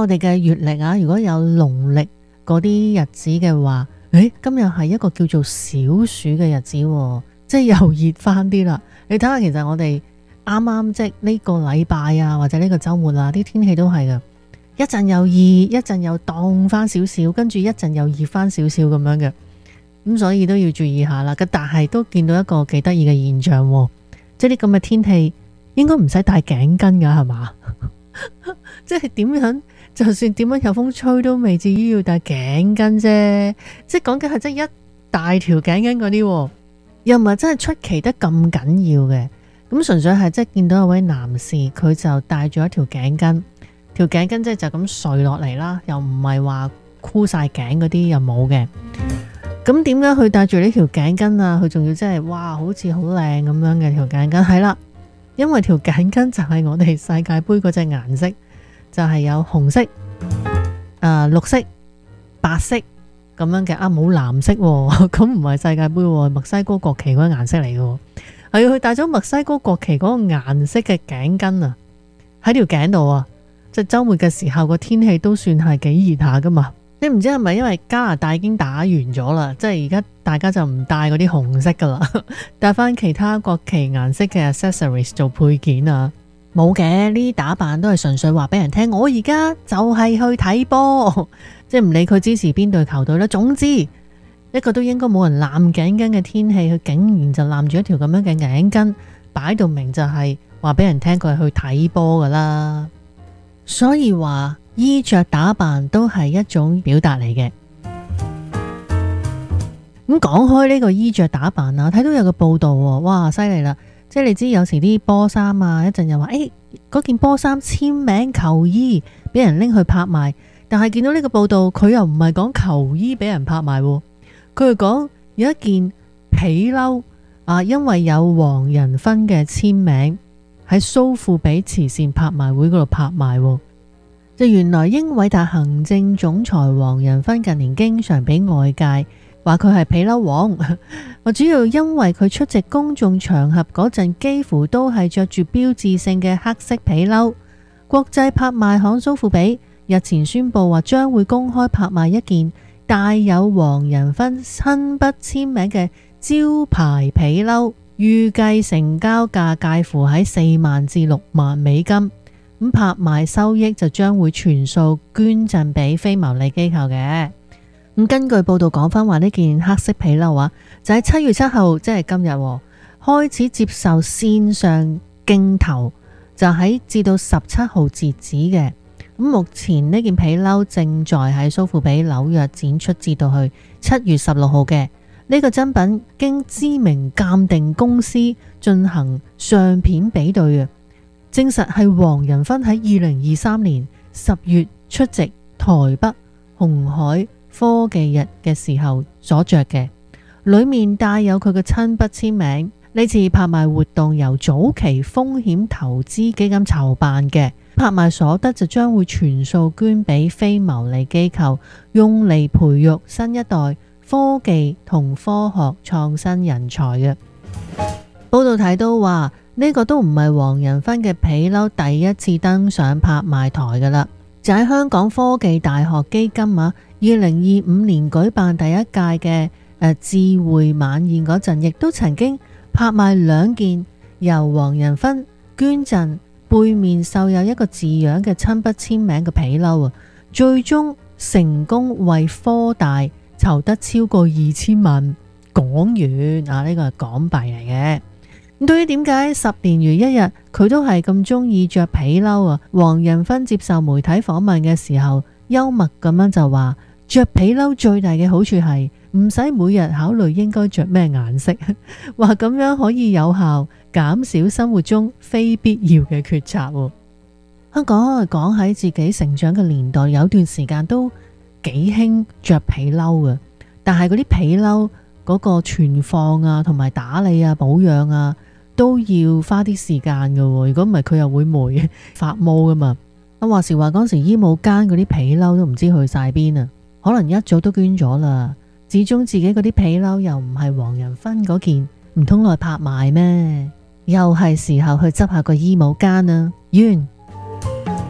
我哋嘅月曆啊，如果有農曆嗰啲日子嘅話，今日係一個叫做小暑嘅日子喎，即係又熱翻啲啦。你睇下，其實我哋啱啱即係呢個禮拜啊，或者呢個週末啊，啲天氣都係㗎，一陣又熱，一陣又凍翻少少，跟住一陣又熱翻少少咁樣嘅。咁所以都要注意下啦。但係都見到一個幾得意嘅現象喎，即係啲咁嘅天氣應該唔使戴頸巾㗎，係嘛？即係點樣？就算點樣有風吹都未至於要戴頸巾啫。即係講緊係真係一大條頸巾嗰啲，又唔係真係出奇得咁緊要嘅。咁純粹係即係見到有位男士，佢就戴咗一條頸巾，條頸巾即係就咁垂落嚟啦，又唔係話箍晒頸嗰啲，又冇嘅。咁點解佢戴住呢條頸巾啊？佢仲要真係哇，好似好靚咁樣嘅條頸巾。係啦，因為條頸巾就係我哋世界盃嗰隻顏色，就係有紅色、綠色、白色咁樣嘅。冇藍色喎，咁唔係世界盃喎，墨西哥國旗嗰個顏色嚟嘅。係佢戴咗墨西哥國旗嗰個顏色嘅頸巾啊，喺條頸度啊。即係週末嘅時候個天氣都算係幾熱下噶嘛。你唔知係咪因為加拿大已經打完咗啦，即係而家大家就唔戴嗰啲紅色噶啦，戴翻其他國旗顏色嘅 accessories 做配件啊。冇嘅，呢啲打扮都係純粹話俾人聽，我而家就係去睇波，即係唔理佢支持邊隊球隊啦。總之一個都應該冇人攬頸巾嘅天氣，佢竟然就攬住一條咁樣嘅頸巾，擺到明就係話俾人聽佢係去睇波噶啦。所以話衣着打扮都係一種表達嚟嘅。咁講開呢個衣着打扮啊，睇到有個報道喎，哇犀利啦！即係你知有時啲波衫啊，一陣又話嗰件波衫簽名球衣俾人拎去拍賣，但係見到呢個報道，佢又唔係講球衣俾人拍賣，佢係講有一件皮褸啊，因為有黃仁勳嘅簽名喺蘇富比慈善拍賣會嗰度拍賣。就原來英偉達行政總裁黃仁勳近年經常俾外界話佢係皮褸王，我主要因為佢出席公眾場合嗰陣幾乎都係着住標誌性嘅黑色皮褸。國際拍賣行蘇富比日前宣布話將會公開拍賣一件帶有黃仁勳親筆簽名嘅招牌皮褸，預計成交價介乎喺4萬至6萬美金。咁拍賣收益就將會全數捐贈俾非牟利機構嘅。咁根據報道講翻話，呢件黑色皮褸啊，就喺7月7號，即係今日開始接受線上競投，就喺至到17號截止嘅。咁目前呢件皮褸正在喺蘇富比紐約展出至到去7月16號嘅。呢個真品經知名鑑定公司進行相片比對嘅，證實係黃仁勳喺2023年10月出席台北鴻海科技日嘅時候所着嘅，裏面帶有佢嘅親筆簽名。呢次拍賣活動由早期風險投資基金籌辦嘅，拍賣所得就將會全數捐俾非牟利機構，用嚟培育新一代科技同科學創新人才嘅。報道睇到話，呢個都唔係黃仁勳嘅皮褸第一次登上拍賣台噶啦，就喺香港科技大學基金2025年舉辦第一屆嘅智慧晚宴嗰陣，亦都曾經拍賣2件由黃仁勳捐贈，背面繡有一個字樣嘅親筆簽名嘅皮褸啊，最終成功為科大籌得超過2000萬港元啊！呢個係港幣嚟嘅。咁對於點解10年如一日佢都係咁中意着皮褸啊？黃仁勳接受媒體訪問嘅時候，幽默咁樣就話：着皮褸最大嘅好處係唔使每日考慮應該着咩顏色，話咁樣可以有效減少生活中非必要嘅決策。香港講喺自己成長嘅年代，有段時間都幾興着皮褸嘅，但係嗰啲皮褸嗰個存放啊，同埋打理啊、保養啊，都要花啲時間嘅。如果唔係，佢又會霉發毛噶嘛。話時話嗰時醫務間嗰啲皮褸都唔知去晒邊啊，可能一早都捐咗啦。始終自己嗰啲皮褸又唔係黃仁勳嗰件，唔通來拍賣咩？又係時候去執下個醫務間啊。完。